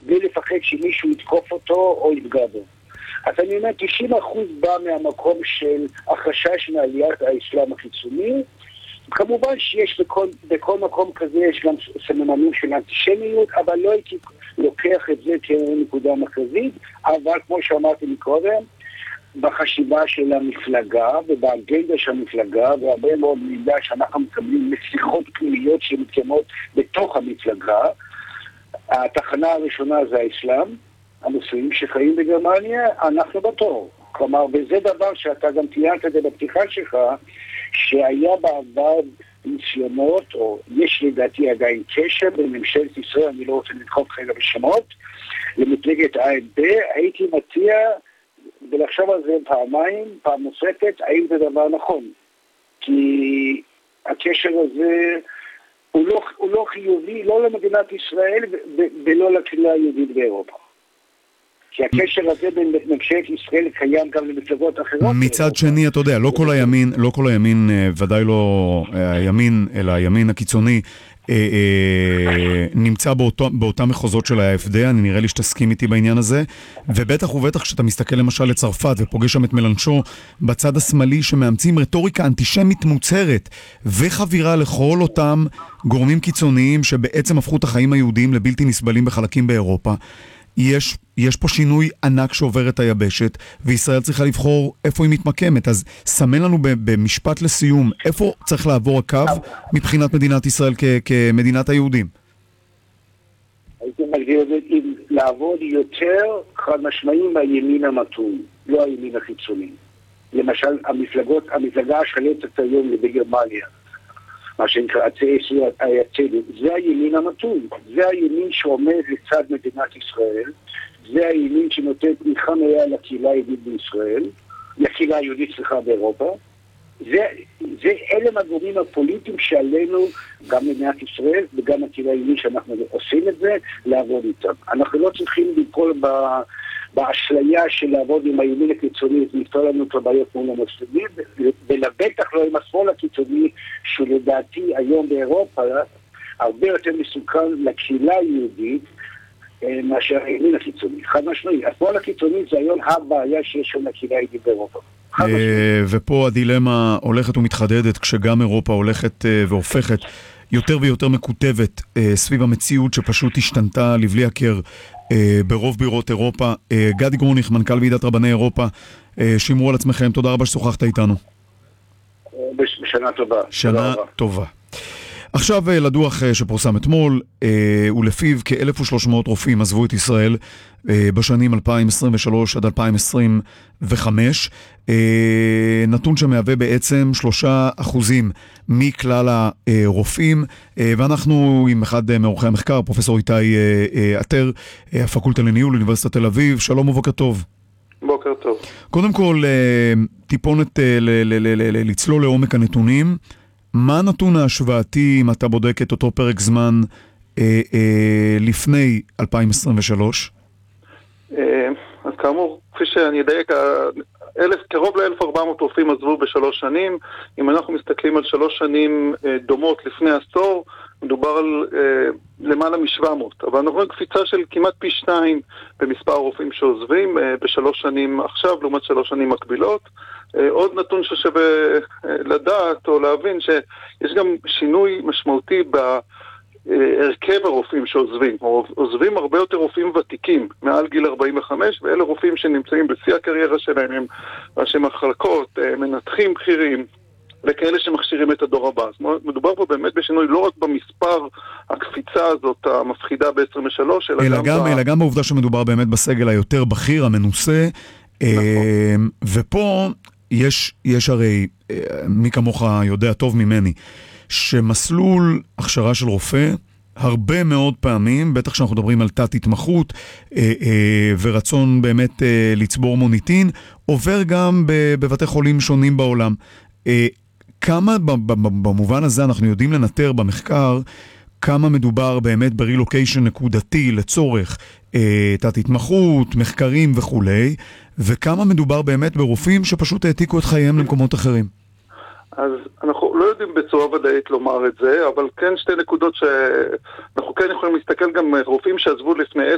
בלי לפחד שמישהו יתקוף אותו או יפגע בו. אז אני אומר, 90% בא מהמקום של החשש מעליית האסלאם החיצוני. כמובן שיש בכל מקום כזה יש גם סממנים של אנטישמיות, אבל לא הייתי לוקח את זה כנקודה מרכזית, אבל כמו שאמרתי מקודם, בחשיבה של המפלגה ובאגנדה של המפלגה, והרבה מאוד מידע שאנחנו מקבלים משיחות פנימיות שמתקיימות בתוך המפלגה, התחנה הראשונה זה האסלאם, המוסלמים שחיים בגרמניה, אנחנו בתור. כלומר, וזה דבר שאתה גם תיינת את זה בפתיחה שלך, שהיה בעבר ניסיונות, או יש לדעתי עדיין קשר בין ממשלת ישראל, אני לא רוצה לדחוף חלק בשמות, למפלגת AfD, הייתי מציע ולחשוב על זה פעם נוספת, האם זה דבר נכון. כי הקשר הזה הוא לא חיובי, לא למדינת ישראל ולא לקהילה היהודית באירופה. כי הקשר הזה בין ממשלת ישראל קיים גם למפלגות אחרות. מצד שני, אתה יודע, לא כל הימין, ודאי לא הימין, אלא הימין הקיצוני, נמצא באותם מחוזות של ה-AfD, אני נראה לי שתסכים איתי בעניין הזה, ובטח ובטח כשאתה מסתכל למשל לצרפת ופוגש שם את מלנשו בצד השמאלי שמאמצים רטוריקה אנטישמית מוצהרת וחבירה לכל אותם גורמים קיצוניים שבעצם הפכו את החיים היהודיים לבלתי נסבלים בחלקים באירופה. יש פה שינוי ענק שעובר את היבשת, וישראל צריכה לבחור איפה היא מתמקמת. אז סמן לנו במשפט לסיום, איפה צריך לעבור הקו מבחינת מדינת ישראל כמדינת היהודים? הייתי מגדיר את זה לעבוד יותר חד משמעיים מהימין המתון, לא הימין החיצוני. למשל, המפלגה השלטת היום בגרמניה, מה שנקרא הצדק, זה הימין המתון, זה הימין שעומד לצד מדינת ישראל, זה הימין שנותן תמיכה מלאה לקהילה היהודית בישראל, לקהילה היהודית באירופה, אלה הגורמים הפוליטיים שעלינו, גם מדינת ישראל וגם הקהילה היהודית שאנחנו עושים את זה, לעבוד איתם. אנחנו לא צריכים ליפול באשליה של לעבוד עם הימין הקיצוני, לפתור לנו את הבעיות מול המוסלמים, ולבטח לא עם השמאל הקיצוני, שלדעתי היום באירופה הרבה יותר מסוכן לקהילה היהודית מאשר הימין הקיצוני. חד משמעי, השמאל הקיצוני זה היום הבעיה שיש שם לקהילה היהודית באירופה. ופה הדילמה הולכת ומתחדדת, כשגם אירופה הולכת והופכת יותר ויותר מקוטבת סביב המציאות שפשוט השתנתה לבלי הכר ברוב בירות אירופה. גדי גרוניך, מנכ"ל ועידת רבני אירופה, שמרו על עצמכם, תודה רבה ששוחחת איתנו. בשנה טובה. שנה טובה. עכשיו לדוח שפורסם אתמול, ולפיו כ-1,300 רופאים עזבו את ישראל בשנים 2023 עד 2025, נתון שמהווה בעצם 3% מכלל הרופאים, ואנחנו עם אחד מעורכי המחקר, פרופסור איתי עטר, הפקולטה לניהול, אוניברסיטת תל אביב. שלום ובוקר טוב. בוקר טוב. קודם כל, טיפונת לצלול לעומק הנתונים. מה הנתון ההשוואתי אם אתה בודק את אותו פרק זמן לפני 2023? אז כאמור, כפי שאני אדייק, קרוב ל-1,400 רופאים עזבו ב3 שנים. אם אנחנו מסתכלים על 3 שנים דומות לפני עשור, מדובר על למעלה מ-700. אבל אנחנו רואים קפיצה של כמעט פי 2 במספר הרופאים שעוזבים ב3 שנים עכשיו, לעומת 3 שנים מקבילות. עוד נתון ששווה לדעת או להבין שיש גם שינוי משמעותי בהרכב הרופאים שעוזבים. עוזבים הרבה יותר רופאים ותיקים מעל גיל 45, ואלה רופאים שנמצאים בשיא הקריירה שלהם, הם ראשי מחלקות, מנתחים בכירים, וכאלה שמכשירים את הדור הבא. זאת אומרת, מדובר פה באמת בשינוי לא רק במספר הקפיצה הזאת המפחידה ב-23, אלא גם בעובדה שמדובר באמת בסגל היותר בכיר, המנוסה, ופה יש הרי, מי כמוך יודע טוב ממני, שמסלול הכשרה של רופא, הרבה מאוד פעמים, בטח שאנחנו מדברים על תת התמחות ורצון באמת לצבור מוניטין, עובר גם בבתי חולים שונים בעולם. כמה במובן הזה אנחנו יודעים לנטר במחקר, כמה מדובר באמת ברילוקיישן נקודתי לצורך תת התמחות, מחקרים וכו', וכמה מדובר באמת ברופאים שפשוט העתיקו את חייהם למקומות אחרים? אז אנחנו לא יודעים בצורה ודאית לומר את זה, אבל כן 2 נקודות שאנחנו כן יכולים להסתכל גם רופאים שעזבו לפני